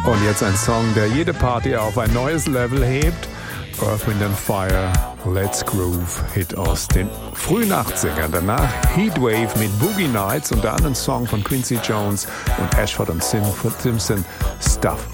Und jetzt ein Song, der jede Party auf ein neues Level hebt. Earth, Wind and Fire, Let's Groove, Hit aus den frühen 80ern. Danach Heatwave mit Boogie Nights und der anderen Song von Quincy Jones und Ashford und Simpson, Stuff